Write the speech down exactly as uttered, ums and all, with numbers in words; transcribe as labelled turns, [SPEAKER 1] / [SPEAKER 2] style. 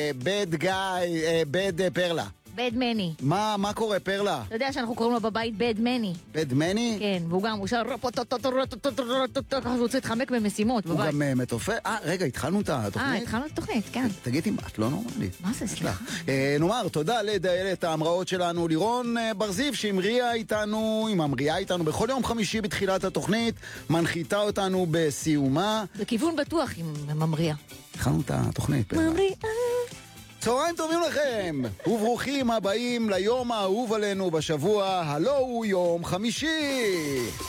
[SPEAKER 1] בד גיא, בד פרלה.
[SPEAKER 2] בד מני.
[SPEAKER 1] מה, מה קורה, פרלה?
[SPEAKER 2] אתה יודע שאנחנו קוראים לו בבית בד מני.
[SPEAKER 1] בד מני?
[SPEAKER 2] כן, והוא גם, הוא שר ככה הוא רוצה להתחמק במשימות
[SPEAKER 1] הוא
[SPEAKER 2] בבית.
[SPEAKER 1] גם מתופף. אה, רגע, התחלנו את התוכנית?
[SPEAKER 2] אה, התחלנו את התוכנית, כן.
[SPEAKER 1] תגידי, את לא נורמלית.
[SPEAKER 2] מה זה, סליחה?
[SPEAKER 1] נאמר, תודה לדיילת ההמראות שלנו, לירון בר זיו, שהמריאה איתנו, היא ממריאה איתנו בכל יום חמישי בתחילת התוכנית, מנחיתה אותנו בסיומה.
[SPEAKER 2] בכיוון בטוח עם ממריאה.
[SPEAKER 1] התחלנו את התוכנית.
[SPEAKER 2] ממריאה.
[SPEAKER 1] צהריים טובים לכם, וברוכים הבאים ליום האהוב עלינו בשבוע, הלא הוא יום חמישי.